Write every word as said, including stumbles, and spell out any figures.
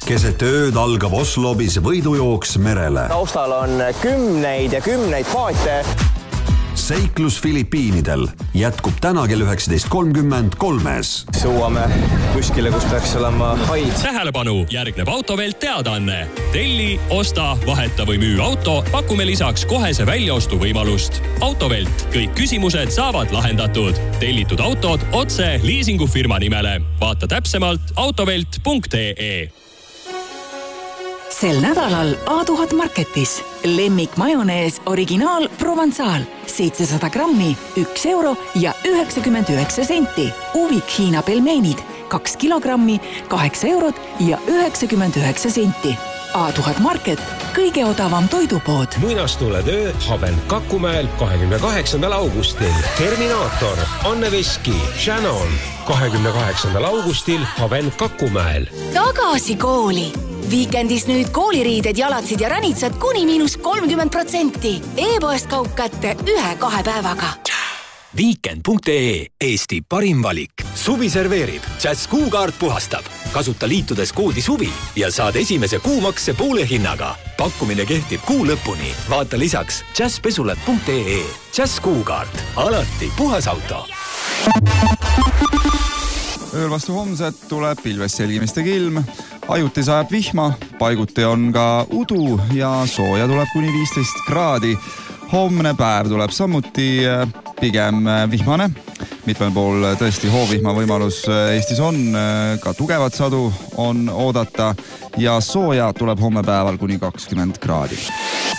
Keset ööd algab Oslobis võidujooks merele. Taustal on kümneid ja kümneid paate. Seiklus Filipiinidel jätkub täna kell üheksateist kolmkümmend kolmes. Sõuame kuskile, kus peaks olema haid. Tähelepanu, järgneb Autovelt teadaanne. Telli, osta, vaheta või müü auto, pakume lisaks kohese väljaostu võimalust. Autovelt, kõik küsimused saavad lahendatud. Tellitud autod otse liisingufirma nimele. Vaata täpsemalt autovelt punkt ee. Sel nädalal A tuhat Marketis lemmik majonees originaal Provençal seitsesada grammi, üks euro ja üheksakümmend üheksa senti. Uvik Hiina pelmeenid kaks kilogrammi, kaheksa eurot ja üheksakümmend üheksa senti. A tuhat Market, kõige odavam toidupood. Muinastule töö Haven Kakumäel kahekümne kaheksandal augustil. Terminaator, Anne Veski, Shannon. kahekümne kaheksandal augustil Haven Kakumäel. Tagasi kooli. Viikendis nüüd kooliriided, jalatsid ja ränitsad kuni miinus kolmkümmend protsenti. E-poest kaup kätte ühe-kahe päevaga. Viikend punkt ee, Eesti parim valik. Suvi serveerib, Jazz kuukaart puhastab. Kasuta liitudes koodi suvi ja saad esimese kuumakse poole hinnaga. Pakkumine kehtib kuu lõpuni. Vaata lisaks jazzpesulat punkt ee. Jazz kuukaart, alati puhas auto. Ööl vastu homset tuleb pilves selgimistega ilm, ajuti sajab vihma, paiguti on ka udu ja sooja tuleb kuni viisteist kraadi. Homne päev tuleb samuti pigem vihmane. Mitmel pool tõesti hoovihma võimalus Eestis on, ka tugevat sadu on oodata ja sooja tuleb homme päeval kuni kakskümmend kraadi.